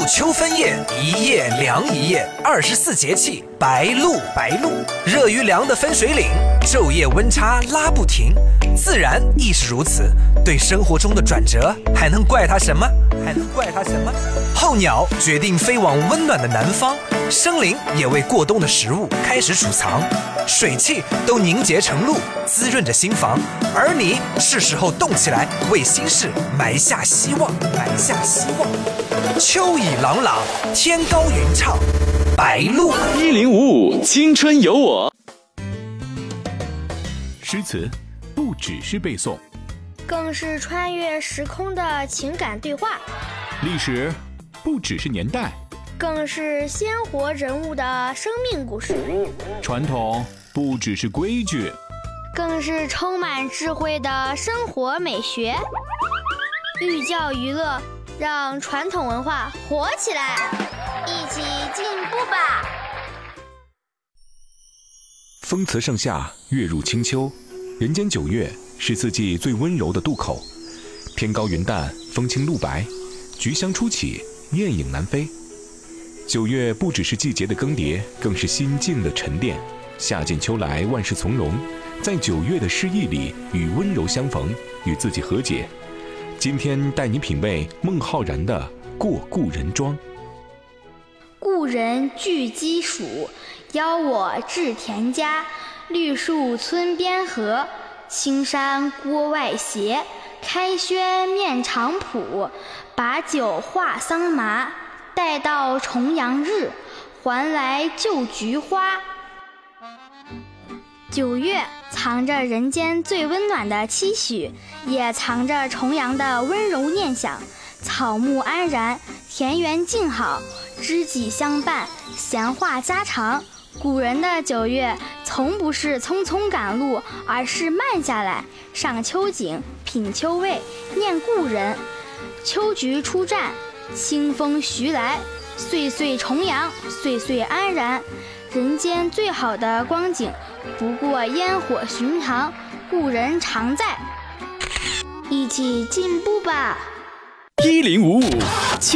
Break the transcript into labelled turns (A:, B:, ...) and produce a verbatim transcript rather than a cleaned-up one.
A: 秋分夜，一夜凉一夜，二十四节气白露白露，热与凉的分水岭，昼夜温差拉不停。自然亦是如此，对生活中的转折，还能怪它什么？还能怪它什么？候鸟决定飞往温暖的南方，生灵也为过冬的食物开始储藏，水汽都凝结成露，滋润着心房。而你是时候动起来，为心事埋下希望，埋下希望。秋意朗朗，天高云畅，白露。
B: 一零五五青春有我。
C: 诗词不只是背诵，
D: 更是穿越时空的情感对话；
C: 历史不只是年代，
D: 更是鲜活人物的生命故事；
C: 传统不只是规矩，
D: 更是充满智慧的生活美学。寓教于乐，让传统文化活起来，一起进步吧！
E: 风辞盛夏，月入清秋，人间九月是四季最温柔的渡口。天高云淡，风轻露白，菊香初起，雁影南飞。九月不只是季节的更迭，更是心境的沉淀。夏尽秋来，万事从容，在九月的诗意里与温柔相逢，与自己和解。今天带你品味孟浩然的《过故人庄》。
D: 故人具鸡黍，邀我至田家。绿树村边合，青山郭外斜。开轩面场圃，把酒话桑麻。待到重阳日，还来就菊花。九月藏着人间最温暖的期许，也藏着重阳的温柔念想。草木安然，田园静好，知己相伴，闲话家常。古人的九月从不是匆匆赶路，而是慢下来，赏秋景，品秋味，念故人。秋菊初绽，清风徐来，岁岁重阳，岁岁安然。人间最好的光景，不过烟火寻常，故人常在，一起进步吧！
B: 一零五五